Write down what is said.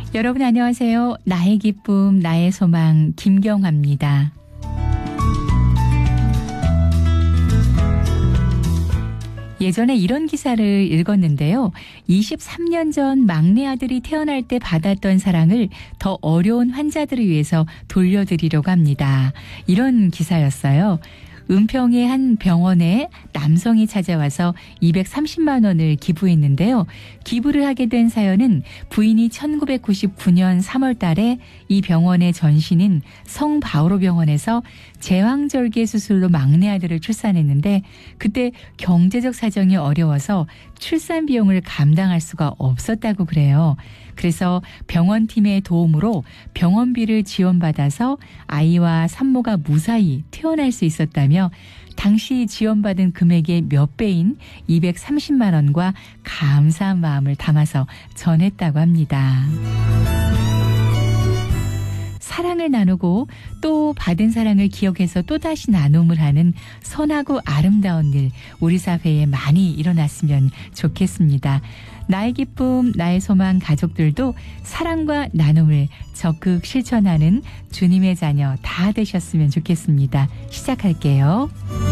여러분 안녕하세요. 나의 기쁨, 나의 소망 김경화입니다. 예전에 이런 기사를 읽었는데요. 23년 전 막내 아들이 태어날 때 받았던 사랑을 더 어려운 환자들을 위해서 돌려드리려고 합니다. 이런 기사였어요. 은평의 한 병원에 남성이 찾아와서 230만 원을 기부했는데요. 기부를 하게 된 사연은 부인이 1999년 3월 달에 이 병원의 전신인 성바오로 병원에서 제왕절개 수술로 막내 아들을 출산했는데 그때 경제적 사정이 어려워서 출산 비용을 감당할 수가 없었다고 그래요. 그래서 병원팀의 도움으로 병원비를 지원받아서 아이와 산모가 무사히 태어날 수 있었다며 당시 지원받은 금액의 몇 배인 230만 원과 감사한 마음을 담아서 전했다고 합니다. 사랑을 나누고 또 받은 사랑을 기억해서 또다시 나눔을 하는 선하고 아름다운 일 우리 사회에 많이 일어났으면 좋겠습니다. 나의 기쁨, 나의 소망 가족들도 사랑과 나눔을 적극 실천하는 주님의 자녀 다 되셨으면 좋겠습니다. 시작할게요.